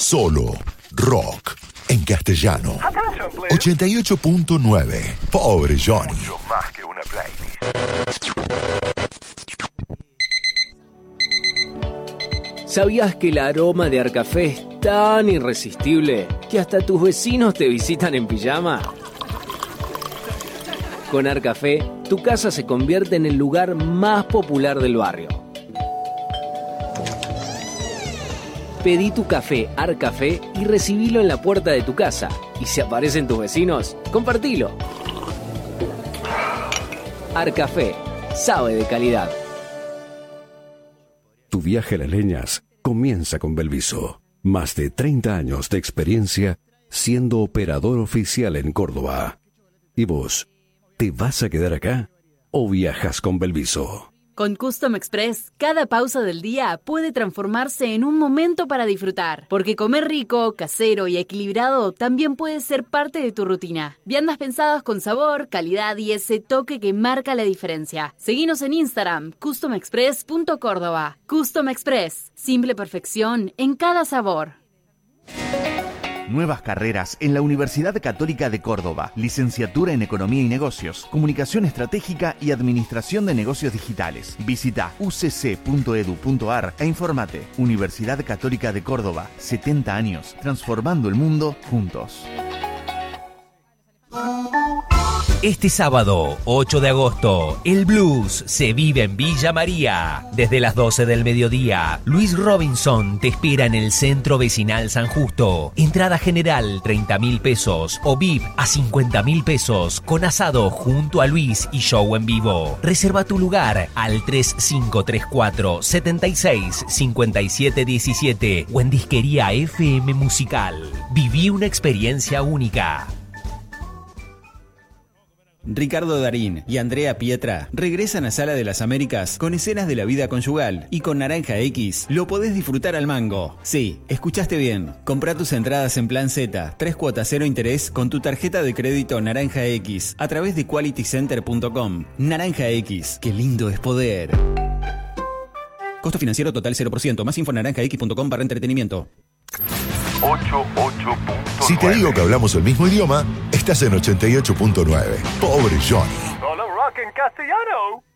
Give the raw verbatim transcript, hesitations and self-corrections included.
Solo rock en castellano. ochenta y ocho punto nueve. Pobre Johnny. Mucho más que una playlist. ¿Sabías que el aroma de Arcafé es tan irresistible que hasta tus vecinos te visitan en pijama? Con Arcafé, tu casa se convierte en el lugar más popular del barrio. Pedí tu café Arcafé y recibilo en la puerta de tu casa. Y si aparecen tus vecinos, compartilo. Arcafé, sabe de calidad. Tu viaje a las leñas comienza con Belviso. Más de treinta años de experiencia siendo operador oficial en Córdoba. ¿Y vos, te vas a quedar acá o viajas con Belviso? Con Custom Express, cada pausa del día puede transformarse en un momento para disfrutar. Porque comer rico, casero y equilibrado también puede ser parte de tu rutina. Viandas pensadas con sabor, calidad y ese toque que marca la diferencia. Seguinos en Instagram, custom express punto córdoba. Custom Express, simple perfección en cada sabor. Nuevas carreras en la Universidad Católica de Córdoba. Licenciatura en Economía y Negocios, Comunicación Estratégica y Administración de Negocios Digitales. Visita u c c punto e d u punto a r e informate. Universidad Católica de Córdoba. setenta años, transformando el mundo juntos. Este sábado, ocho de agosto, el blues se vive en Villa María. Desde las doce del mediodía, Luis Robinson te espera en el Centro Vecinal San Justo. Entrada general treinta mil pesos o V I P a cincuenta mil pesos con asado junto a Luis y show en vivo. Reserva tu lugar al tres cinco tres cuatro, siete seis, cinco siete uno siete o en Disquería F M Musical. Viví una experiencia única. Ricardo Darín y Andrea Pietra regresan a Sala de las Américas con escenas de la vida conyugal y con Naranja X lo podés disfrutar al mango. Sí, escuchaste bien. Comprá tus entradas en Plan Z, tres cuotas cero interés con tu tarjeta de crédito Naranja X a través de quality center punto com. Naranja X, qué lindo es poder. Costo financiero total cero por ciento. Más info en naranja x punto com barra entretenimiento. ochenta y ocho punto nueve. Si te digo que hablamos el mismo idioma, estás en ochenta y ocho punto nueve. Pobre Johnny. Solo rock en castellano.